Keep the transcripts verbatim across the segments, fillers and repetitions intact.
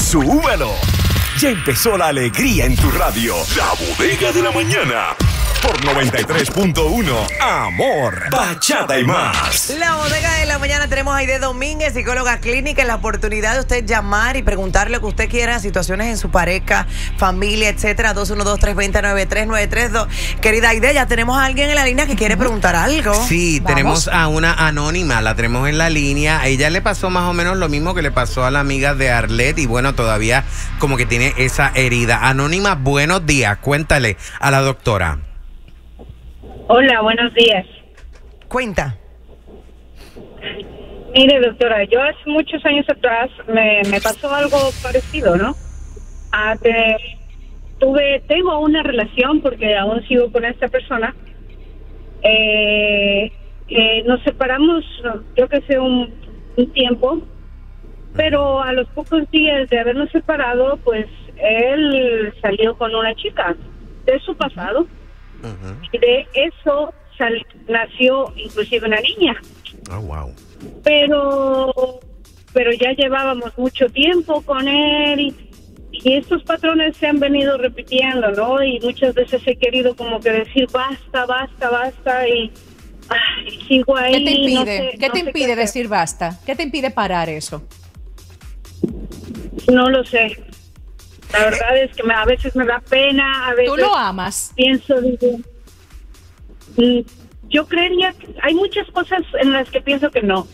¡Súbelo! Ya empezó la alegría en tu radio. La Bodega de la Mañana. Por noventa y tres punto uno, Amor, Bachata y más. La Bodega de la Mañana, tenemos a Aide Domínguez, psicóloga clínica, en la oportunidad de usted llamar y preguntarle lo que usted quiera, situaciones en su pareja, familia, etcétera. dos uno dos, tres dos cero, nueve tres nueve tres dos. Querida Aide, ya tenemos a alguien en la línea que quiere preguntar algo. Sí, Vamos. Tenemos a una anónima, la tenemos en la línea. A ella le pasó más o menos lo mismo que le pasó a la amiga de Arlet y bueno, todavía como que tiene esa herida. Anónima, buenos días, cuéntale a la doctora. Hola, buenos días. Cuenta. Mire, doctora, yo hace muchos años atrás me, me pasó algo parecido, ¿no? Ah, te, tuve, tengo una relación porque aún sigo con esta persona. Eh, eh, nos separamos, yo que sé, un, un tiempo, pero a los pocos días de habernos separado, pues él salió con una chica de su pasado. Uh-huh. Y de eso sal, nació inclusive una niña. Oh, wow. Pero, pero ya llevábamos mucho tiempo con él y, y estos patrones se han venido repitiendo, ¿no? Y muchas veces he querido como que decir basta, basta, basta y ay, sigo ahí. ¿Qué te impide, no sé, ¿qué no te sé impide qué decir basta? ¿Qué te impide parar eso? No lo sé. La verdad es que me, a veces me da pena, a veces... ¿Tú lo amas? Pienso, digo... Mm, yo creería que hay muchas cosas en las que pienso que no.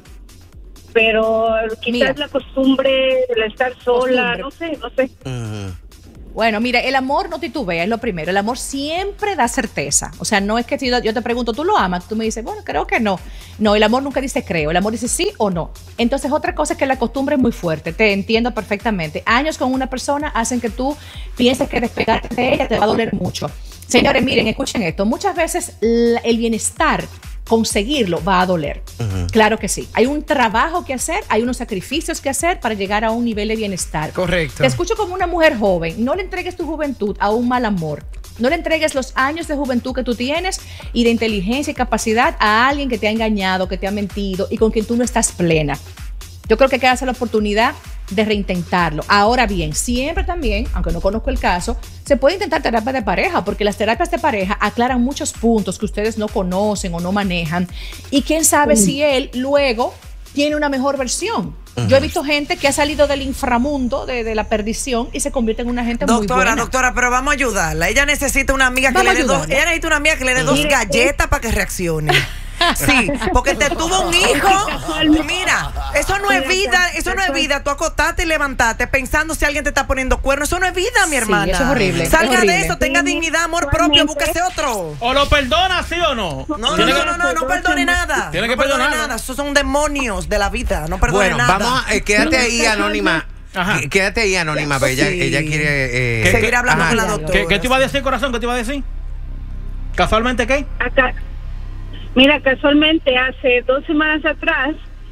Pero quizás Mira. la costumbre, el estar sola, costumbre. no sé, no sé. Uh-huh. Bueno, mira, el amor no titubea, es lo primero. El amor siempre da certeza. O sea, no es que si yo te pregunto, ¿tú lo amas? Tú me dices, bueno, creo que no. No, el amor nunca dice creo. El amor dice sí o no. Entonces, otra cosa es que la costumbre es muy fuerte. Te entiendo perfectamente. Años con una persona hacen que tú pienses que despegarte de ella te va a doler mucho. Señores, miren, escuchen esto. Muchas veces la, el bienestar, conseguirlo va a doler. Uh-huh. Claro que sí. Hay un trabajo que hacer, hay unos sacrificios que hacer para llegar a un nivel de bienestar. Correcto. Te escucho como una mujer joven. No le entregues tu juventud a un mal amor. No le entregues los años de juventud que tú tienes y de inteligencia y capacidad a alguien que te ha engañado, que te ha mentido y con quien tú no estás plena. Yo creo que hay que darse la oportunidad de reintentarlo. Ahora bien, siempre también, aunque no conozco el caso, se puede intentar terapia de pareja, porque las terapias de pareja aclaran muchos puntos que ustedes no conocen o no manejan. Y quién sabe mm. si él luego tiene una mejor versión. Uh-huh. Yo he visto gente que ha salido del inframundo, de, de la perdición, y se convierte en una gente doctora, muy buena. Doctora, doctora, pero vamos a ayudarla. Ella necesita una amiga que le dé dos, ella necesita una amiga que le dé dos galletas para que reaccione. Sí, porque te tuvo un hijo. Mira, eso no es vida, eso no es vida. Tú acotaste y levantaste pensando si alguien te está poniendo cuerno. Eso no es vida, mi hermana. Sí, eso es horrible. Salga es horrible. de eso, tenga dignidad, amor propio, búsquese otro. ¿O lo perdona, sí o no? No, no, no, no, no, no, no perdone nada. Tiene que no perdone perdonar. nada. Esos son demonios de la vida. No perdone bueno, nada. Bueno, vamos, a, eh, quédate ahí, Anónima. Ajá. Quédate ahí, Anónima, pero ella, sí. ella quiere... Eh, Seguir hablando ajá. con la doctora. ¿Qué, ¿Qué te iba a decir, corazón? ¿Qué te iba a decir? ¿Casualmente qué? Acá. Mira, casualmente hace dos semanas atrás,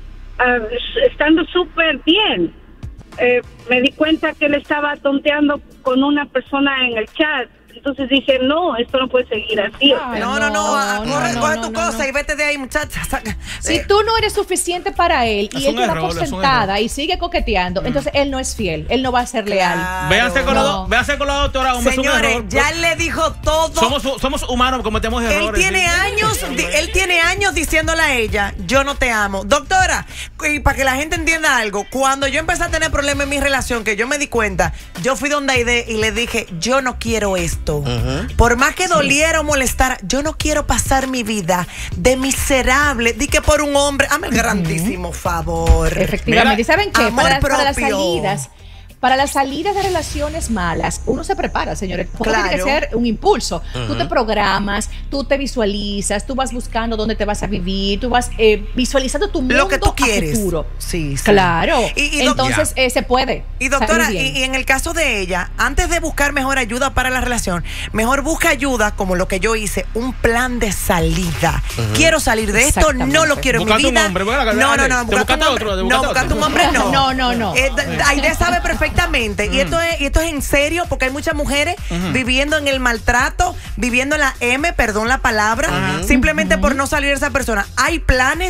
uh, estando súper bien, eh, me di cuenta que él estaba tonteando con una persona en el chat. Entonces dije, no, esto no puede seguir así. Ay, no, no, no, no, corre, no, coge no, tu no, cosa no. y vete de ahí, muchacha. Saca. Si eh. tú no eres suficiente para él y es él te da error, por sentada y sigue coqueteando, mm. entonces él no es fiel, él no va a ser leal. Claro. Véanse con, no. la, con la doctora. Hombre, señores, error, ya él le dijo todo. Somos, somos humanos, cometemos errores. Él tiene ¿sí? años, él tiene años diciéndole a ella, yo no te amo. Doctora, y para que la gente entienda algo, cuando yo empecé a tener problemas en mi relación, que yo me di cuenta, yo fui donde Aide y le dije, yo no quiero esto. Uh-huh. Por más que doliera o molestara, yo no quiero pasar mi vida de miserable, di que por un hombre, hazme el grandísimo uh-huh. favor. Efectivamente. ¿Y saben qué? Amor Para, propio. para las salidas, para las salidas de relaciones malas, uno se prepara, señores. Porque claro. tiene que ser un impulso. Uh-huh. Tú te programas, tú te visualizas, tú vas buscando dónde te vas a vivir, tú vas eh, visualizando tu mundo lo que tú quieres. A futuro. Sí, sí. Claro. Y, y Entonces eh, se puede. Y doctora, y, y en el caso de ella, antes de buscar mejor ayuda para la relación, mejor busca ayuda, como lo que yo hice, un plan de salida. Uh-huh. Quiero salir de esto, no lo quiero en mi vida. Un hombre, bueno, no, no, no, buscate un hombre. Otro, no, buscate un hombre no. No, no, no. Eh, Aide sabe perfectamente. Y esto es, y esto es en serio, porque hay muchas mujeres uh-huh. viviendo en el maltrato, viviendo en la M, perdón la palabra, uh-huh. simplemente uh-huh. por no salir de esa persona. Hay planes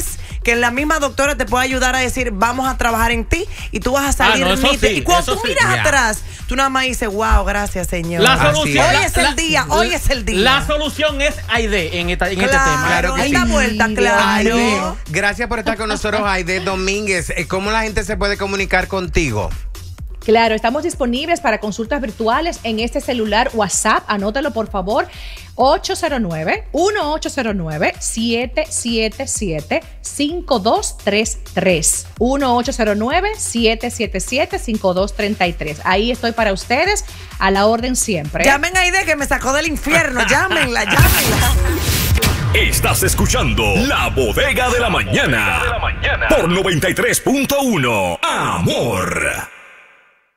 que la misma doctora te puede ayudar a decir, vamos a trabajar en ti y tú vas a salir Ah, no, eso nítido. sí, y cuando eso tú sí. miras Ya. atrás, tú nada más dices, wow, gracias, Señor. La Así solución, Hoy la- es el la- día, hoy es el día. La solución es Aide en, esta, en este Claro, tema. Claro que hay sí. la vuelta, claro. Aide, gracias por estar con nosotros, Aide Domínguez. Eh, ¿Cómo la gente se puede comunicar contigo? Claro, estamos disponibles para consultas virtuales en este celular WhatsApp. Anótalo, por favor. ocho cero nueve, uno ocho cero nueve, siete siete siete, cinco dos tres tres. uno ocho cero nueve, siete siete siete, cinco dos tres tres. Ahí estoy para ustedes, a la orden siempre. Llamen a Aide que me sacó del infierno. Llámenla, llámenla. Estás escuchando La Bodega de la Mañana por noventa y tres punto uno. Amor.